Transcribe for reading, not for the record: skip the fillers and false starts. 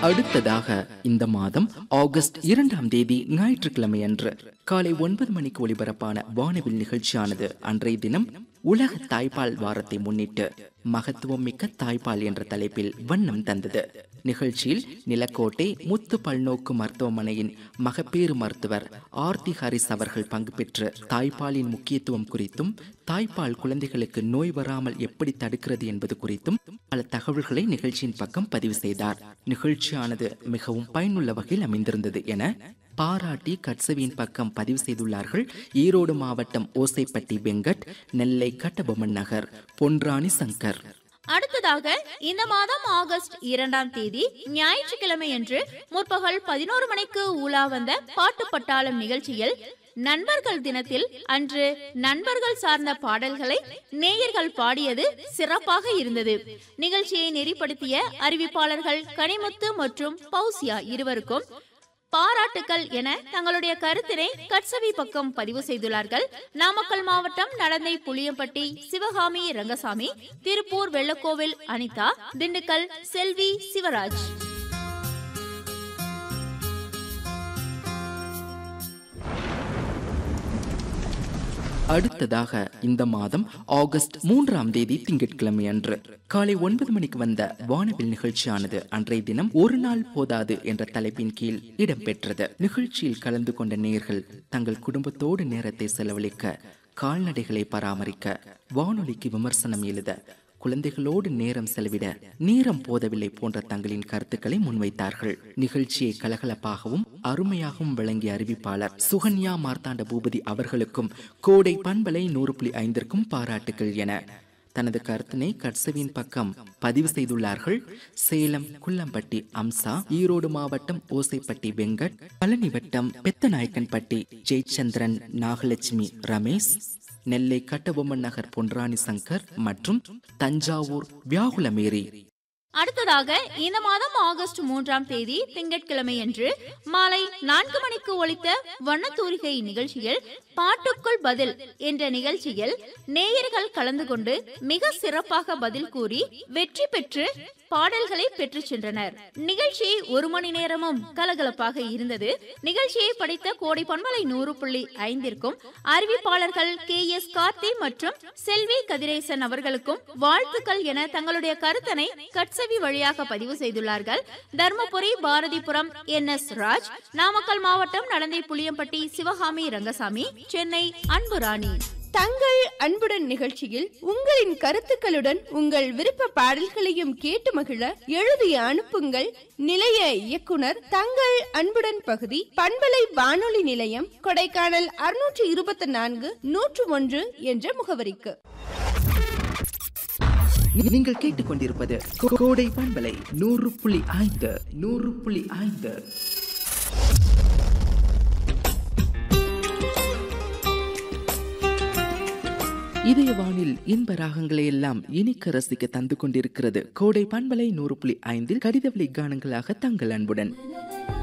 அடுத்ததாக இந்த மாதம் ஆகஸ்ட் 2ஆம் தேதி ஞாயிற்றுக்கிழமை அன்று காலை 9 மணிக்கு ஒளிபரப்பான வானவில் நிகழ்ச்சியானது அன்றைய தினம் உலக தாய்ப்பால் வாரத்தை முன்னிட்டு மகத்துவம் மிக்க தாய்ப்பால் என்ற தலைப்பில் வண்ணம் தந்தது. நிகழ்ச்சியில் நிலக்கோட்டை முத்து பல்நோக்கு மருத்துவமனையின் மகப்பேறு மருத்துவர் ஆர்த்தி ஹரிஸ் அவர்கள் பங்கு பெற்று தாய்ப்பாலின் முக்கியத்துவம் குறித்தும் தாய்ப்பால் குழந்தைகளுக்கு நோய் வராமல் எப்படி தடுக்கிறது என்பது குறித்தும் பல தகவல்களை நிகழ்ச்சியின் பக்கம் பதிவு செய்தார். நிகழ்ச்சியானது மிகவும் பயனுள்ள வகையில் அமைந்திருந்தது என பாராட்டி கட்சவியின் பக்கம் பதிவு செய்துள்ளார்கள் ஈரோடு மாவட்டம் ஓசைப்பட்டி வெங்கட், நெல்லை கட்டபொம்மன் நகர் பொன்ராணி சங்கர். அடுத்ததாக இந்த மாதம் ஆகஸ்ட் 2ஆம் தேதி ஞாயிற்றுக்கிழமை அன்று முற்பகல் 11 மணிக்கு உலா வந்த பாட்டு பட்டாளம் நிகழ்ச்சியில் நண்பர்கள் தினத்தில் அன்று நண்பர்கள் சார்ந்த பாடல்களை நேயர்கள் பாடியது சிறப்பாக இருந்தது. நிகழ்ச்சியை நெறிப்படுத்திய அறிவிப்பாளர்கள் கனிமுத்து மற்றும் பௌசியா இருவருக்கும் பாராட்டுக்கள் என தங்களுடைய கருத்தினை கட்சவி பக்கம் பதிவு செய்துள்ளார்கள். நாமக்கல் மாவட்டம் நடந்தை புளியம்பட்டி சிவகாமி ரங்கசாமி, திருப்பூர் வெள்ளக்கோவில் அனிதா, திண்டுக்கல் செல்வி சிவராஜ். அடுத்ததாக இந்த மாதம் ஆகஸ்ட் 3ஆம் தேதி திங்கட்கிழமை அன்று காலை 9 மணிக்கு வந்த வானவில் நிகழ்ச்சியானது அன்றைய தினம் ஒரு நாள் போதாது என்ற தலைப்பின் கீழ் இடம்பெற்றது. நிகழ்ச்சியில் கலந்து கொண்ட நேயர்கள் தங்கள் குடும்பத்தோடு நேரத்தை செலவழிக்க, கால்நடைகளை பராமரிக்க, வானொலிக்கு விமர்சனம் எழுத, குழந்தைகளோடு நேரம் செலவிட நேரம் போதவில்லை போன்ற தங்களின் கருத்துக்களை முன்வைத்தார்கள். நிகழ்ச்சியை கலகலப்பாகவும் அருமையாகவும் விளங்கிய அறிவிப்பாளர் சுகன்யா மார்த்தாண்ட பூபதி அவர்களுக்கும் கோடை பண்பலை 100.5ற்கும் பாராட்டுகள் என தனது கருத்தினை கட்சவியின் பக்கம் பதிவு செய்துள்ளார்கள். சேலம் குள்ளம்பட்டி அம்சா, ஈரோடு மாவட்டம் ஓசைப்பட்டி வெங்கட், பழனி வட்டம் பெத்தநாயக்கன்பட்டி ஜெயச்சந்திரன், நாகலட்சுமி ரமேஷ், நெல்லை கட்டபொம்மன் நகர் பொன்ராணி சங்கர் மற்றும் தஞ்சாவூர் வியாகுலமேரி. அடுத்ததாக இந்த மாதம் ஆகஸ்ட் 3ஆம் தேதி திங்கட்கிழமை அன்று மாலை 4 மணிக்கு ஒலித்த வண்ணத்தூரிகை நிகழ்ச்சியில் பாட்டுக்குள் பதில் என்ற நிகழ்ச்சியில் நேயர்கள் கலந்து கொண்டு மிக சிறப்பாக பதில் கூறி வெற்றி பெற்று பாடல்களை பெற்று சென்றனர். நிகழ்ச்சி 1 மணி நேரமும் கலகலப்பாக இருந்தது. நிகழ்ச்சியை படித்த கோடை பண்பலை 100.5ற்கும் அறிவிப்பாளர்கள் KS கார்த்தி மற்றும் செல்வி கதிரேசன் அவர்களுக்கும் வாழ்த்துக்கள் என தங்களுடைய கருத்தனை கட்சவி வழியாக பதிவு செய்துள்ளார்கள். தர்மபுரி பாரதிபுரம் NS ராஜ், நாமக்கல் மாவட்டம் நடந்தை புளியம்பட்டி சிவகாமி ரங்கசாமி, சென்னை அன்புராணி. தங்கள் அன்புடன் நிகழ்ச்சியில் உங்களின் கருத்துக்களுடன் உங்கள் விருப்ப பாடல்களையும் கேட்டு மகிழ எழுதி அனுப்புங்கள். நிலைய இயக்குனர், தங்கள் அன்புடன் பகுதி, பண்பலை வானொலி நிலையம், கொடைக்கானல் 624 101 என்ற முகவரிக்கு. நீங்கள் கேட்டுக்கொண்டிருப்பது கோடை பண்பலை 100.5. இதய வானில் இன்ப ராகங்களை எல்லாம் இனிக்க ரசிக்க தந்து கொண்டிருக்கிறது கோடை பண்பலை 100.5 கடிதவழி கானங்களாக தங்கள் அன்புடன்.